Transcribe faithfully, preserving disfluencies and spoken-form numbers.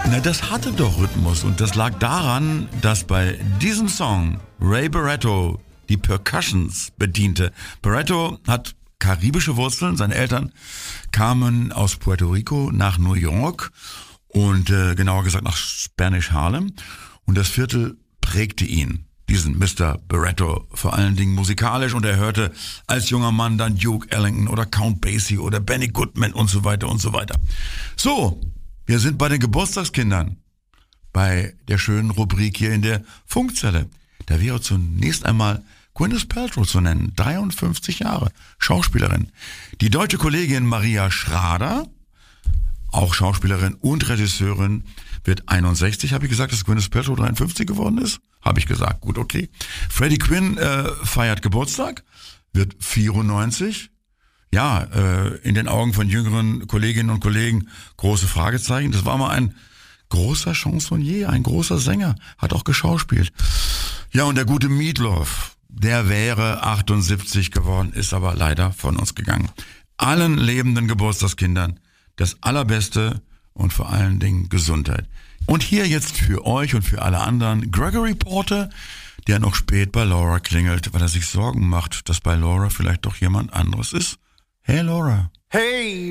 Na, das hatte doch Rhythmus und das lag daran, dass bei diesem Song Ray Barretto die Percussions bediente. Barretto hat karibische Wurzeln, seine Eltern kamen aus Puerto Rico nach New York und äh, genauer gesagt nach Spanish Harlem und das Viertel prägte ihn. Diesen Mister Barretto vor allen Dingen musikalisch und er hörte als junger Mann dann Duke Ellington oder Count Basie oder Benny Goodman und so weiter und so weiter. So, wir sind bei den Geburtstagskindern, bei der schönen Rubrik hier in der Funkzelle. Da wäre zunächst einmal Gwyneth Paltrow zu nennen, dreiundfünfzig Jahre, Schauspielerin. Die deutsche Kollegin Maria Schrader, auch Schauspielerin und Regisseurin, wird einundsechzig. Habe ich gesagt, dass Gwyneth Paltrow dreiundfünfzig geworden ist? Habe ich gesagt. Gut, okay. Freddie Quinn äh, feiert Geburtstag, wird vierundneunzig. Ja, äh, in den Augen von jüngeren Kolleginnen und Kollegen große Fragezeichen. Das war mal ein großer Chansonnier, ein großer Sänger, hat auch geschauspielt. Ja, und der gute Meatloaf, der wäre achtundsiebzig geworden, ist aber leider von uns gegangen. Allen lebenden Geburtstagskindern das Allerbeste und vor allen Dingen Gesundheit. Und hier jetzt für euch und für alle anderen Gregory Porter, der noch spät bei Laura klingelt, weil er sich Sorgen macht, dass bei Laura vielleicht doch jemand anderes ist. Hey Laura. Hey!